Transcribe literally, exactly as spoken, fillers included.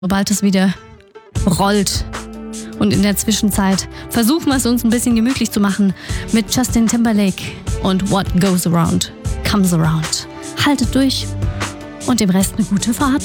sobald es wieder rollt. Und in der Zwischenzeit versuchen wir es uns ein bisschen gemütlich zu machen mit Justin Timberlake und What Goes Around Comes Around. Haltet durch und dem Rest eine gute Fahrt.